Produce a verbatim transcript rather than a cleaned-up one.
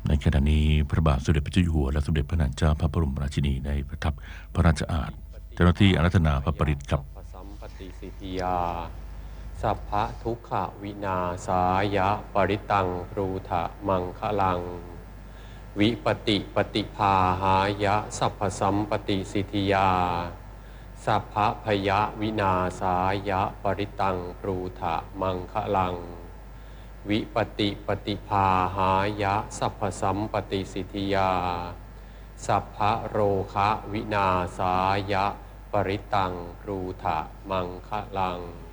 ในขณะนี้พระบาทสมเด็จพระเจ้าอยู่หัวและสมเด็จพระนางเจ้าพระบรมราชินีในประทับพระราชอาณาเจ้าหน้าที่อารัธนาพระปริตรครับสัมปติสิทธิยาสัพพะทุกขวินาสายะปริตังปรูทะมังคะลังวิปติปฏิภาหายะสัพพสัมปติสิทธิยาสัพพะพยะวินาสายะปริตังปรูทะมังคะลังวิปติปฏิภาหายะสัพพสัมปติสิทธิยาสัพพะโรคะวินาสายะปริตังปรูทะมังคะลัง